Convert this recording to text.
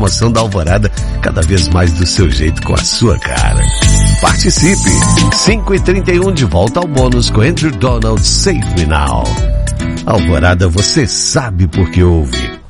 promoção da Alvorada, cada vez mais do seu jeito, com a sua cara. Participe! 5h31 de volta ao bônus com Andrew Donald, Save Me Now. Alvorada, você sabe por que ouve.